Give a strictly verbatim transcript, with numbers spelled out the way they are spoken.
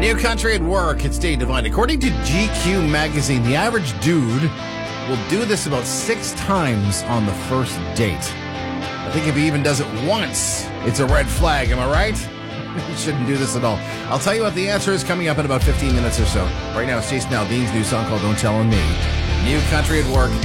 New Country at Work. It's Dave Devine. According to G Q magazine, the average dude will do this about six times on the first date. I think if he even does it once, it's a red flag. Am I right? You shouldn't do this at all. I'll tell you what the answer is coming up in about fifteen minutes or so. Right now, it's Jason Aldean's new song called Don't Tell On Me. New Country at Work.